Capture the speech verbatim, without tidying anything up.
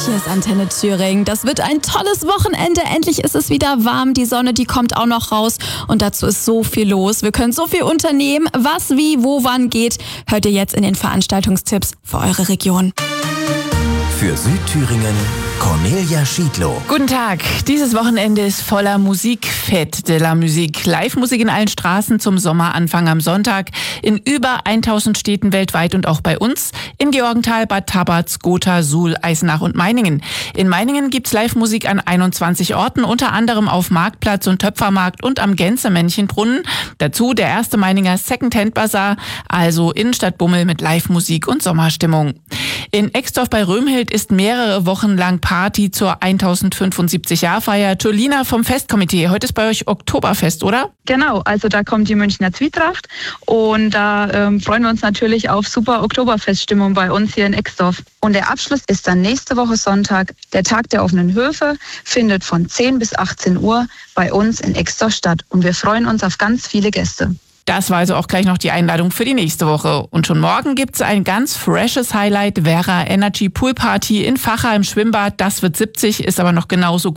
Hier ist Antenne Thüringen. Das wird ein tolles Wochenende. Endlich ist es wieder warm. Die Sonne, die kommt auch noch raus. Und dazu ist so viel los. Wir können so viel unternehmen. Was, wie, wo, wann geht, hört ihr jetzt in den Veranstaltungstipps für eure Region. Für Südthüringen Cornelia Schiedlow. Guten Tag. Dieses Wochenende ist voller Musik. Fête de la Musique. Live-Musik in allen Straßen zum Sommeranfang am Sonntag. In über tausend Städten weltweit und auch bei uns. In Georgenthal, Bad Tabatz, Gotha, Suhl, Eisenach und Meiningen. In Meiningen gibt's Live-Musik an einundzwanzig Orten, unter anderem auf Marktplatz und Töpfermarkt und am Gänsemännchenbrunnen. Dazu der erste Meininger Second-Hand-Bazar, also Innenstadtbummel mit Live-Musik und Sommerstimmung. In Exdorf bei Römhild ist mehrere Wochen lang Party zur tausendfünfundsiebzig-Jahr-Feier. Julina vom Festkomitee, heute ist bei euch Oktoberfest, oder? Genau, also da kommt die Münchner Zwietracht und da ähm, freuen wir uns natürlich auf super Oktoberfeststimmung bei uns hier in Exdorf. Und der Abschluss ist dann nächste Woche Sonntag. Der Tag der offenen Höfe findet von zehn bis achtzehn Uhr bei uns in Exdorf statt und wir freuen uns auf ganz viele Gäste. Das war also auch gleich noch die Einladung für die nächste Woche. Und schon morgen gibt's ein ganz freshes Highlight, Vera Energy Pool Party in Vacha im Schwimmbad. Das wird siebzig, ist aber noch genauso